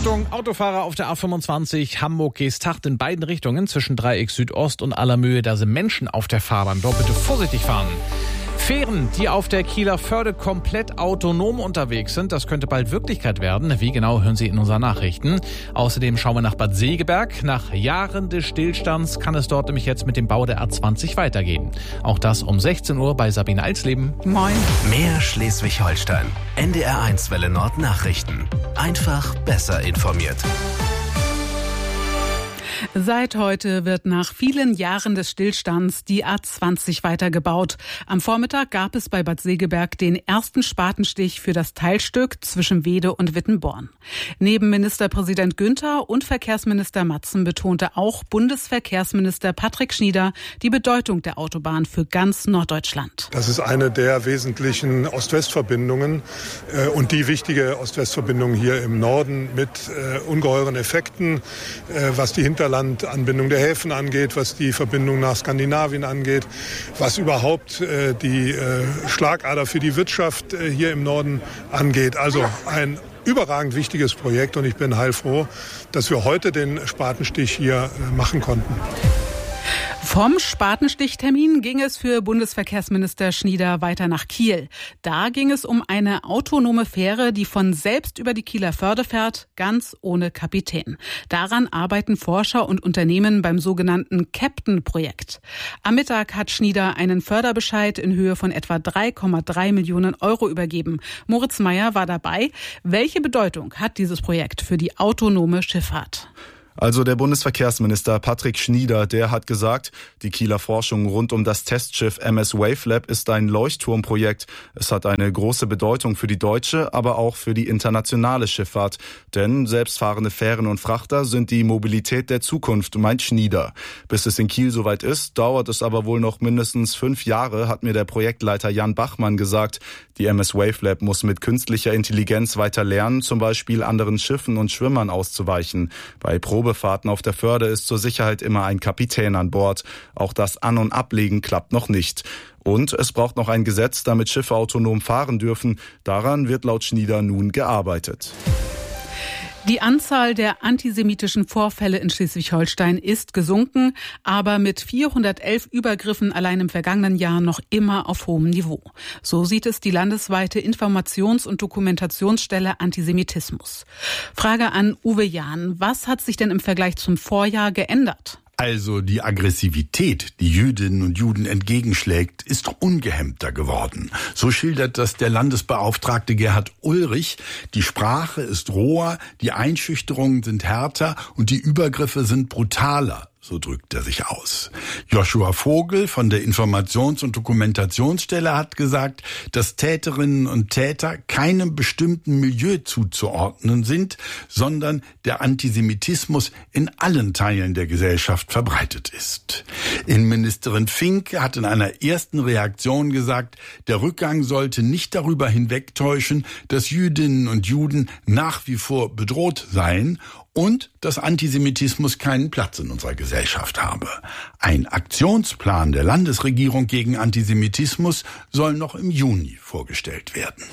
Achtung, Autofahrer auf der A25 Hamburg-Geesthacht in beiden Richtungen zwischen Dreieck Südost und Allermöhe. Da sind Menschen auf der Fahrbahn. Dort bitte vorsichtig fahren. Fähren, die auf der Kieler Förde komplett autonom unterwegs sind, das könnte bald Wirklichkeit werden. Wie genau, hören Sie in unseren Nachrichten. Außerdem schauen wir nach Bad Segeberg. Nach Jahren des Stillstands kann es dort nämlich jetzt mit dem Bau der A20 weitergehen. Auch das um 16 Uhr bei Sabine Alsleben. Moin. Mehr Schleswig-Holstein. NDR1 Welle Nord Nachrichten. Einfach besser informiert. Seit heute wird nach vielen Jahren des Stillstands die A20 weitergebaut. Am Vormittag gab es bei Bad Segeberg den ersten Spatenstich für das Teilstück zwischen Wede und Wittenborn. Neben Ministerpräsident Günther und Verkehrsminister Matzen betonte auch Bundesverkehrsminister Patrick Schnieder die Bedeutung der Autobahn für ganz Norddeutschland. Das ist eine der wesentlichen Ost-West-Verbindungen und die wichtige Ost-West-Verbindung hier im Norden mit ungeheuren Effekten, was die Hinterlandanbindung der Häfen angeht, was die Verbindung nach Skandinavien angeht, was überhaupt die Schlagader für die Wirtschaft hier im Norden angeht. Also ein überragend wichtiges Projekt und ich bin heilfroh, dass wir heute den Spatenstich hier machen konnten. Vom Spatenstichtermin ging es für Bundesverkehrsminister Schnieder weiter nach Kiel. Da ging es um eine autonome Fähre, die von selbst über die Kieler Förde fährt, ganz ohne Kapitän. Daran arbeiten Forscher und Unternehmen beim sogenannten Captain-Projekt. Am Mittag hat Schnieder einen Förderbescheid in Höhe von etwa 3,3 Millionen Euro übergeben. Moritz Meyer war dabei. Welche Bedeutung hat dieses Projekt für die autonome Schifffahrt? Also der Bundesverkehrsminister Patrick Schnieder, der hat gesagt, die Kieler Forschung rund um das Testschiff MS Wavelab ist ein Leuchtturmprojekt. Es hat eine große Bedeutung für die deutsche, aber auch für die internationale Schifffahrt. Denn selbstfahrende Fähren und Frachter sind die Mobilität der Zukunft, meint Schnieder. Bis es in Kiel soweit ist, dauert es aber wohl noch mindestens 5 Jahre, hat mir der Projektleiter Jan Bachmann gesagt. Die MS Wavelab muss mit künstlicher Intelligenz weiter lernen, zum Beispiel anderen Schiffen und Schwimmern auszuweichen. Bei Probefahrten auf der Förde ist zur Sicherheit immer ein Kapitän an Bord. Auch das An- und Ablegen klappt noch nicht. Und es braucht noch ein Gesetz, damit Schiffe autonom fahren dürfen. Daran wird laut Schnieder nun gearbeitet. Die Anzahl der antisemitischen Vorfälle in Schleswig-Holstein ist gesunken, aber mit 411 Übergriffen allein im vergangenen Jahr noch immer auf hohem Niveau. So sieht es die landesweite Informations- und Dokumentationsstelle Antisemitismus. Frage an Uwe Jahn. Was hat sich denn im Vergleich zum Vorjahr geändert? Also die Aggressivität, die Jüdinnen und Juden entgegenschlägt, ist ungehemmter geworden. So schildert das der Landesbeauftragte Gerhard Ulrich. Die Sprache ist roher, die Einschüchterungen sind härter und die Übergriffe sind brutaler. So drückt er sich aus. Joshua Vogel von der Informations- und Dokumentationsstelle hat gesagt, dass Täterinnen und Täter keinem bestimmten Milieu zuzuordnen sind, sondern der Antisemitismus in allen Teilen der Gesellschaft verbreitet ist. Innenministerin Fink hat in einer ersten Reaktion gesagt, der Rückgang sollte nicht darüber hinwegtäuschen, dass Jüdinnen und Juden nach wie vor bedroht seien und dass Antisemitismus keinen Platz in unserer Gesellschaft habe. Ein Aktionsplan der Landesregierung gegen Antisemitismus soll noch im Juni vorgestellt werden.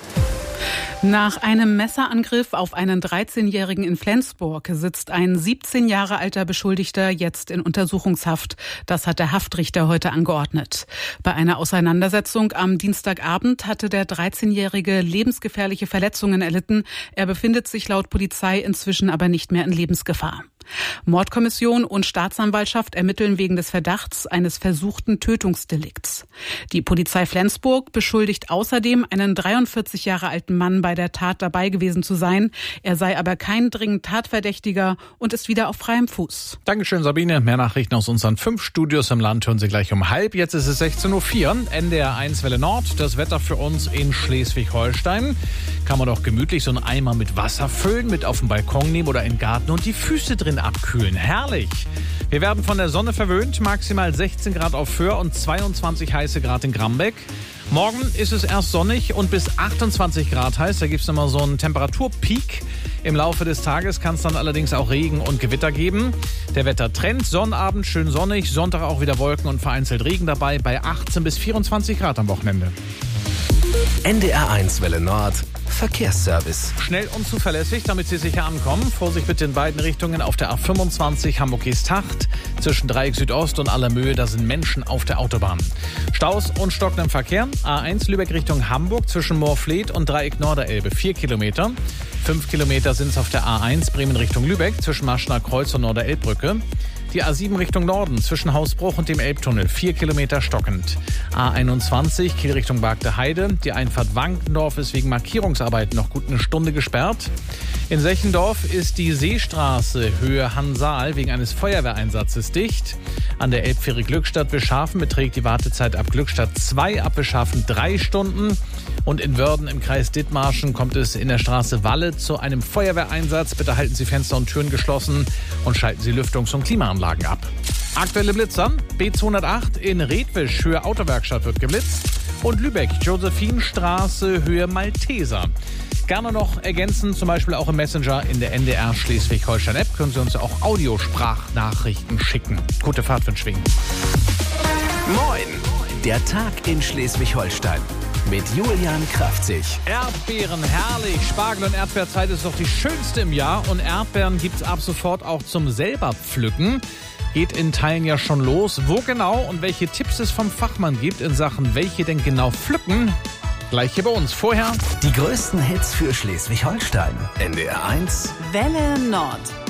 Nach einem Messerangriff auf einen 13-Jährigen in Flensburg sitzt ein 17 Jahre alter Beschuldigter jetzt in Untersuchungshaft. Das hat der Haftrichter heute angeordnet. Bei einer Auseinandersetzung am Dienstagabend hatte der 13-Jährige lebensgefährliche Verletzungen erlitten. Er befindet sich laut Polizei inzwischen aber nicht mehr in Lebensgefahr. Mordkommission und Staatsanwaltschaft ermitteln wegen des Verdachts eines versuchten Tötungsdelikts. Die Polizei Flensburg beschuldigt außerdem einen 43 Jahre alten Mann bei der Tat dabei gewesen zu sein. Er sei aber kein dringend Tatverdächtiger und ist wieder auf freiem Fuß. Dankeschön, Sabine. Mehr Nachrichten aus unseren 5 Studios im Land hören Sie gleich um 12:30. Jetzt ist es 16:04 Uhr. NDR1 Welle Nord. Das Wetter für uns in Schleswig-Holstein. Kann man doch gemütlich so einen Eimer mit Wasser füllen, mit auf den Balkon nehmen oder in den Garten und die Füße drin abkühlen. Herrlich! Wir werden von der Sonne verwöhnt. Maximal 16 Grad auf Föhr und 22 heiße Grad in Grambeck. Morgen ist es erst sonnig und bis 28 Grad heiß. Da gibt es immer so einen Temperaturpeak. Im Laufe des Tages kann es dann allerdings auch Regen und Gewitter geben. Der Wettertrend: Sonnabend schön sonnig, Sonntag auch wieder Wolken und vereinzelt Regen dabei bei 18 bis 24 Grad am Wochenende. NDR1 Welle Nord Verkehrsservice. Schnell und zuverlässig, damit Sie sicher ankommen. Vorsicht bitte in beiden Richtungen auf der A25 Hamburg-Geesthacht. Zwischen Dreieck Südost und Allermöhe, da sind Menschen auf der Autobahn. Staus und stockendem Verkehr. A1 Lübeck Richtung Hamburg zwischen Moorfleet und Dreieck Norderelbe 4 Kilometer. 5 Kilometer sind es auf der A1 Bremen Richtung Lübeck zwischen Maschener Kreuz und Norderelbbrücke. Die A7 Richtung Norden zwischen Hausbruch und dem Elbtunnel 4 Kilometer stockend. A21 Kiel Richtung Bagde Heide. Die Einfahrt Wankendorf ist wegen Markierungsarbeiten noch gut eine Stunde gesperrt. In Sechendorf ist die Seestraße Höhe Hansaal wegen eines Feuerwehreinsatzes dicht. An der Elbfähre Glückstadt-Beschhafen beträgt die Wartezeit ab Glückstadt 2, ab Beschhafen 3 Stunden. Und in Wörden im Kreis Dithmarschen kommt es in der Straße Walle zu einem Feuerwehreinsatz. Bitte halten Sie Fenster und Türen geschlossen und schalten Sie Lüftungs- und Klimaanlagen ab. Aktuelle Blitzer: B208 in Redwisch, Höhe Autowerkstatt wird geblitzt. Und Lübeck, Josephinstraße, Höhe Malteser. Gerne noch ergänzen, zum Beispiel auch im Messenger in der NDR Schleswig-Holstein-App. Können Sie uns ja auch Audiosprachnachrichten schicken. Gute Fahrt wünsche ich Ihnen. Moin, der Tag in Schleswig-Holstein. Mit Julian Kraftzig. Erdbeeren, herrlich. Spargel- und Erdbeerzeit ist doch die schönste im Jahr. Und Erdbeeren gibt's ab sofort auch zum selber pflücken. Geht in Teilen ja schon los. Wo genau und welche Tipps es vom Fachmann gibt in Sachen, welche denn genau pflücken, gleich hier bei uns. Vorher Die größten Hits für Schleswig-Holstein. NDR 1 Welle Nord.